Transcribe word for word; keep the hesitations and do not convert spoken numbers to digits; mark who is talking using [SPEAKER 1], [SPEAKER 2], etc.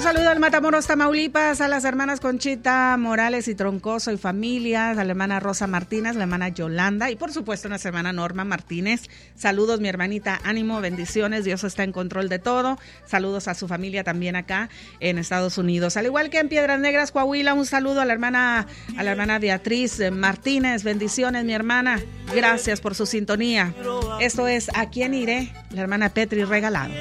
[SPEAKER 1] saludo al Matamoros, Tamaulipas, a las hermanas Conchita Morales y Troncoso y familias, a la hermana Rosa Martínez, la hermana Yolanda y por supuesto nuestra hermana Norma Martínez. Saludos, mi hermanita, ánimo, bendiciones, Dios está en control de todo. Saludos a su familia también acá en Estados Unidos. Al igual que en Piedras Negras, Coahuila, un saludo a la hermana, a la hermana Beatriz Martínez. Bendiciones, mi hermana. Gracias por su sintonía. Esto es ¿A quién iré? La hermana Petri Regalado.